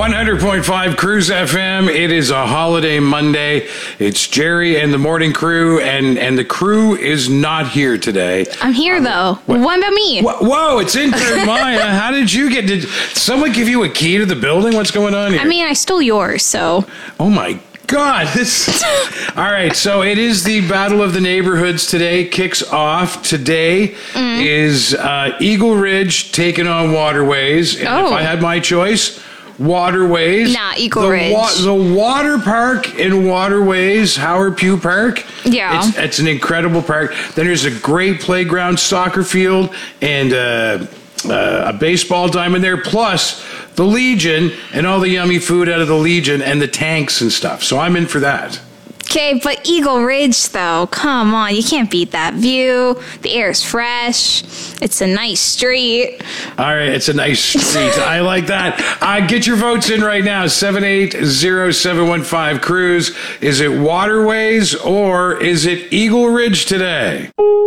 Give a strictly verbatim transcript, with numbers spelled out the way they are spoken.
one hundred point five Cruise F M. It is a holiday Monday. It's Jerry and the morning crew, and, and the crew is not here today. I'm here, um, though. What? what about me? Wh- Whoa, it's intern Maya. How did you get... Did someone give you a key to the building? What's going on here? I mean, I stole yours, so... Oh, my God, this... All right, so it is the Battle of the Neighborhoods today. Kicks off. Today mm. is uh, Eagle Ridge taking on Waterways. And oh. if I had my choice... Waterways. Nah, Eagle the Ridge. Wa- the water park in Waterways, Howard Pugh Park. Yeah. It's, it's an incredible park. Then there's a great playground, soccer field, and uh, uh, a baseball diamond there, plus the Legion and all the yummy food out of the Legion and the tanks and stuff. So I'm in for that. Okay, but Eagle Ridge, though, come on, you can't beat that view. The air is fresh. It's a nice street. All right, it's a nice street. I like that. Uh, get your votes in right now, seven eight zero seven one five Cruise. Is it Waterways or is it Eagle Ridge today?